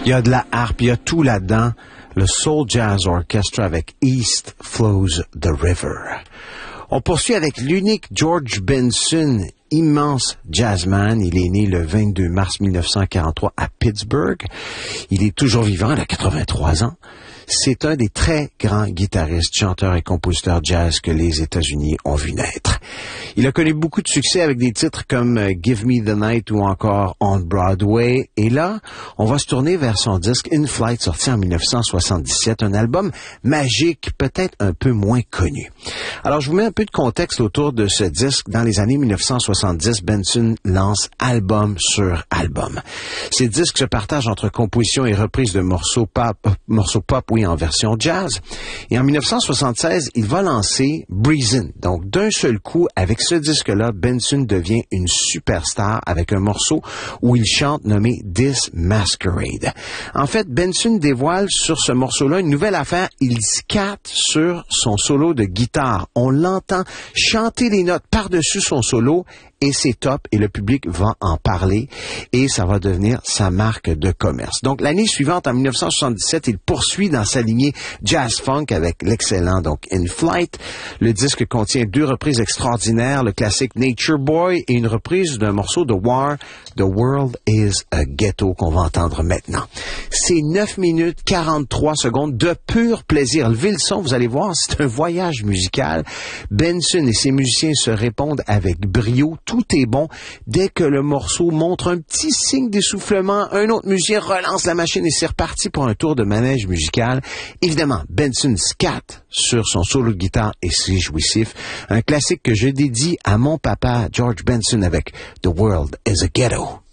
Il y a de la harpe, il y a tout là-dedans. Le Soul Jazz Orchestra avec East Flows the River. On poursuit avec l'unique George Benson, immense jazzman. Il est né le 22 mars 1943 à Pittsburgh. Il est toujours vivant, il a 83 ans. C'est un des très grands guitaristes, chanteurs et compositeurs jazz que les États-Unis ont vu naître. Il a connu beaucoup de succès avec des titres comme Give Me the Night ou encore On Broadway. Et là, on va se tourner vers son disque In Flight, sorti en 1977, un album magique, peut-être un peu moins connu. Alors, je vous mets un peu de contexte autour de ce disque. Dans les années 1970, Benson lance album sur album. Ces disques se partagent entre compositions et reprises de morceaux pop, oui, en version jazz. Et en 1976, il va lancer Breezin'. Donc, d'un seul coup, avec ce disque-là, Benson devient une superstar avec un morceau où il chante nommé This Masquerade. En fait, Benson dévoile sur ce morceau-là une nouvelle affaire. Il scatte sur son solo de guitare. On l'entend chanter les notes par-dessus son solo et c'est top et le public va en parler et ça va devenir sa marque de commerce. Donc, l'année suivante, en 1977, il poursuit dans sa lignée jazz-funk avec l'excellent donc In Flight. Le disque contient 2 reprises extraordinaires, le classique Nature Boy et une reprise d'un morceau de War, The World is a Ghetto, qu'on va entendre maintenant. C'est 9 minutes 43 secondes de pur plaisir. Levez le son, vous allez voir, c'est un voyage musical. Benson et ses musiciens se répondent avec brio. Tout est bon. Dès que le morceau montre un petit signe d'essoufflement, un autre musicien relance la machine et c'est reparti pour un tour de manège musical. Évidemment, Benson scatte sur son solo de guitare et c'est jouissif. Un classique que je dédie à mon papa, George Benson, avec The World is a Ghetto.